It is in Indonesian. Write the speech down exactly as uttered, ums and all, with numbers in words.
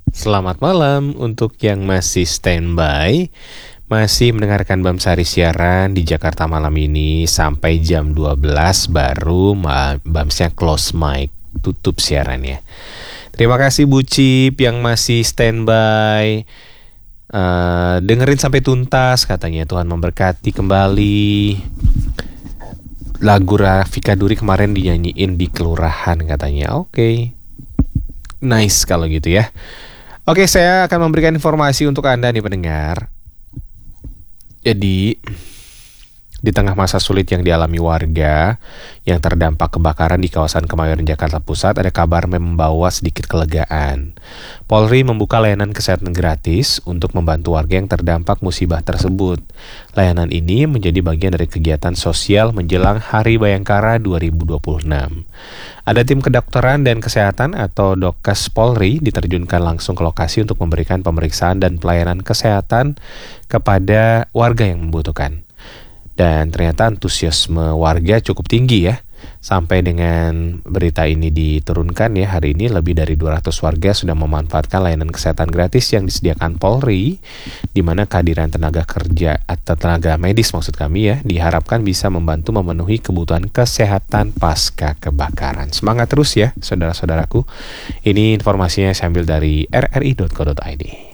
Selamat malam untuk yang masih standby, masih mendengarkan Bamsari siaran di Jakarta malam ini sampai jam dua belas baru ma- Bamsnya close mic, tutup siarannya. Terima kasih Bu Cip yang masih standby. Eh, dengerin sampai tuntas katanya, Tuhan memberkati kembali. Lagu Rafika Duri kemarin dinyanyiin di kelurahan katanya. Oke. Nice kalau gitu ya. Oke, saya akan memberikan informasi untuk Anda nih pendengar. Jadi, di tengah masa sulit yang dialami warga yang terdampak kebakaran di kawasan Kemayoran Jakarta Pusat, ada kabar membawa sedikit kelegaan. Polri membuka layanan kesehatan gratis untuk membantu warga yang terdampak musibah tersebut. Layanan ini menjadi bagian dari kegiatan sosial menjelang Hari Bayangkara dua ribu dua puluh enam. Ada tim kedokteran dan kesehatan atau Dokes Polri diterjunkan langsung ke lokasi untuk memberikan pemeriksaan dan pelayanan kesehatan kepada warga yang membutuhkan. Dan ternyata antusiasme warga cukup tinggi ya. Sampai dengan berita ini diturunkan ya, hari ini lebih dari dua ratus warga sudah memanfaatkan layanan kesehatan gratis yang disediakan Polri, di mana kehadiran tenaga kerja atau tenaga medis maksud kami ya, diharapkan bisa membantu memenuhi kebutuhan kesehatan pasca kebakaran. Semangat terus ya saudara-saudaraku. Ini informasinya saya ambil dari r r i dot co dot i d.